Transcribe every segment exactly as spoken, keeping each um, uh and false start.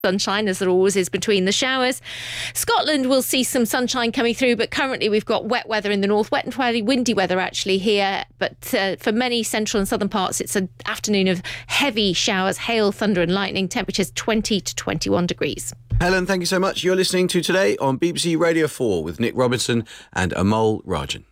Sunshine, as there always is between the showers. Scotland will see some sunshine coming through, but currently we've got wet weather in the north, wet and fairly windy weather actually here. But uh, for many central and southern parts, it's an afternoon of heavy showers, hail, thunder and lightning. Temperatures twenty to twenty-one degrees. Helen, thank you so much. You're listening to Today on B B C Radio four with Nick Robinson and Amol Rajan.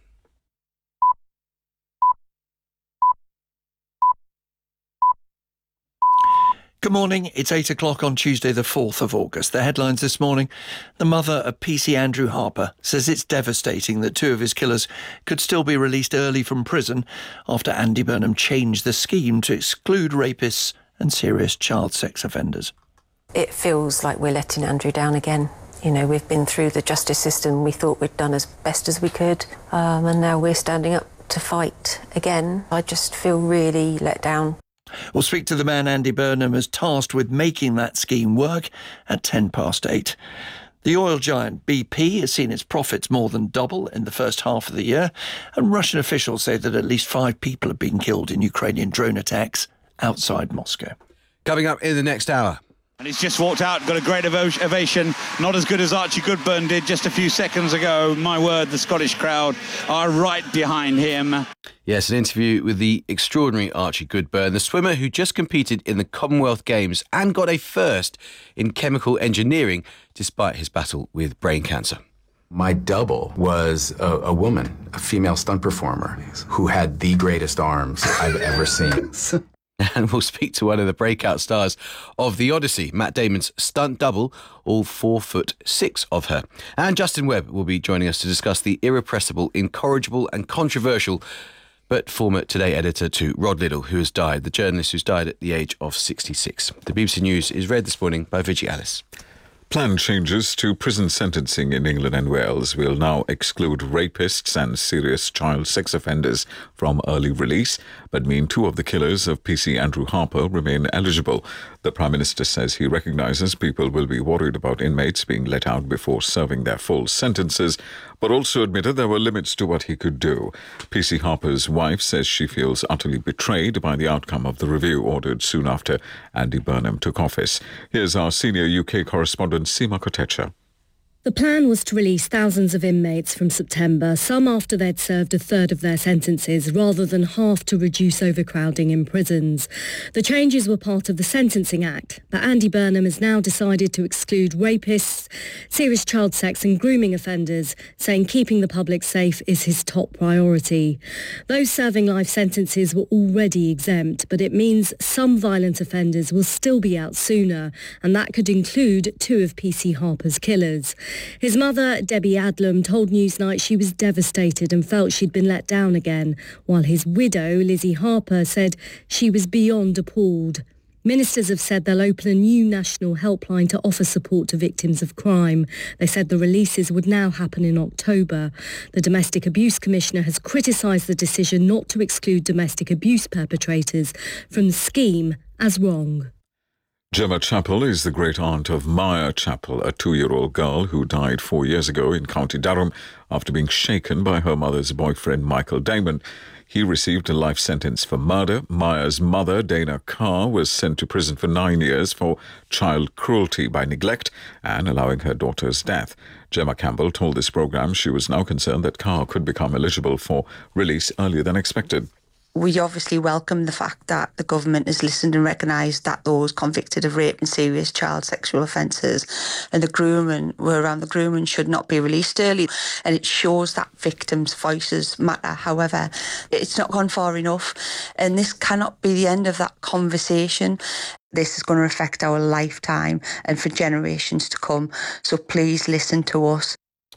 Good morning. It's eight o'clock on Tuesday, the fourth of August. The headlines this morning. The mother of P C Andrew Harper says it's devastating that two of his killers could still be released early from prison after Andy Burnham changed the scheme to exclude rapists and serious child sex offenders. It feels like we're letting Andrew down again. You know, we've been through the justice system. We thought we'd done as best as we could. Um, and now we're standing up to fight again. I just feel really let down. We'll speak to the man Andy Burnham is tasked with making that scheme work at ten past eight. The oil giant B P has seen its profits more than double in the first half of the year, and Russian officials say that at least five people have been killed in Ukrainian drone attacks outside Moscow. Coming up in the next hour. And he's just walked out, got a great ov- ovation, not as good as Archie Goodburn did just a few seconds ago. My word, the Scottish crowd are right behind him. Yes, an interview with the extraordinary Archie Goodburn, the swimmer who just competed in the Commonwealth Games and got a first in chemical engineering despite his battle with brain cancer. My double was a, a woman, a female stunt performer, who had the greatest arms I've ever seen. And we'll speak to one of the breakout stars of The Odyssey, Matt Damon's stunt double, all four foot six of her. And Justin Webb will be joining us to discuss the irrepressible, incorrigible and controversial, but former Today editor to Rod Liddle, who has died, the journalist who's died at the age of sixty-six. The B B C News is read this morning by Vigie Alice. Planned changes to prison sentencing in England and Wales will now exclude rapists and serious child sex offenders from early release, but mean two of the killers of P C Andrew Harper remain eligible. The Prime Minister says he recognises people will be worried about inmates being let out before serving their full sentences, but also admitted there were limits to what he could do. P C Harper's wife says she feels utterly betrayed by the outcome of the review ordered soon after Andy Burnham took office. Here's our senior U K correspondent, Seema Kotecha. The plan was to release thousands of inmates from September, some after they'd served a third of their sentences, rather than half to reduce overcrowding in prisons. The changes were part of the Sentencing Act, but Andy Burnham has now decided to exclude rapists, serious child sex and grooming offenders, saying keeping the public safe is his top priority. Those serving life sentences were already exempt, but it means some violent offenders will still be out sooner, and that could include two of P C Harper's killers. His mother, Debbie Adlam, told Newsnight she was devastated and felt she'd been let down again, while his widow, Lizzie Harper, said she was beyond appalled. Ministers have said they'll open a new national helpline to offer support to victims of crime. They said the releases would now happen in October. The Domestic Abuse Commissioner has criticised the decision not to exclude domestic abuse perpetrators from the scheme as wrong. Gemma Chappell is the great-aunt of Maya Chappell, a two-year-old girl who died four years ago in County Durham after being shaken by her mother's boyfriend, Michael Damon. He received a life sentence for murder. Maya's mother, Dana Carr, was sent to prison for nine years for child cruelty by neglect and allowing her daughter's death. Gemma Campbell told this programme she was now concerned that Carr could become eligible for release earlier than expected. We obviously welcome the fact that the government has listened and recognised that those convicted of rape and serious child sexual offences and the grooming were around the grooming should not be released early. And it shows that victims' voices matter. However, it's not gone far enough, and this cannot be the end of that conversation. This is going to affect our lifetime and for generations to come. So please listen to us.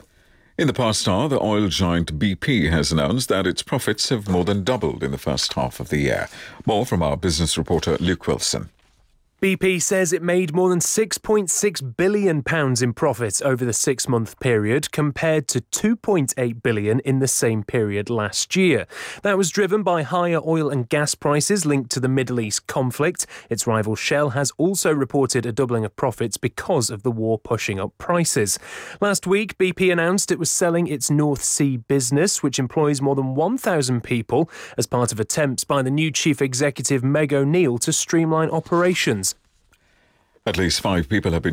In the past hour, the oil giant B P has announced that its profits have more than doubled in the first half of the year. More from our business reporter Luke Wilson. B P says it made more than six point six billion pounds in profit over the six-month period, compared to two point eight billion pounds in the same period last year. That was driven by higher oil and gas prices linked to the Middle East conflict. Its rival Shell has also reported a doubling of profits because of the war pushing up prices. Last week, B P announced it was selling its North Sea business, which employs more than one thousand people, as part of attempts by the new chief executive Meg O'Neill to streamline operations. At least five people have been